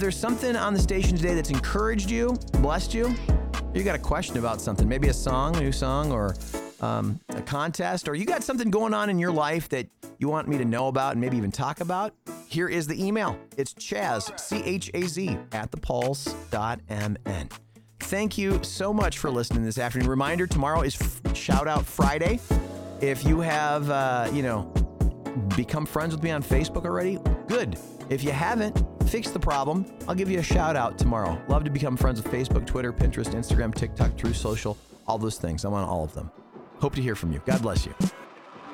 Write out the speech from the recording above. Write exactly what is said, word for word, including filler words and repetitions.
there's something on the station today that's encouraged you, blessed you, you got a question about something, maybe a song, a new song, or um, a contest, or you got something going on in your life that you want me to know about and maybe even talk about, here is the email. It's Chaz, C H A Z, at the pulse dot m n. Thank you so much for listening this afternoon. Reminder, tomorrow is f- Shout Out Friday. If you have, uh, you know, become friends with me on Facebook already, good. If you haven't, fix the problem. I'll give you a shout out tomorrow. Love to become friends with Facebook, Twitter, Pinterest, Instagram, TikTok, True Social, all those things. I'm on all of them. Hope to hear from you. God bless you.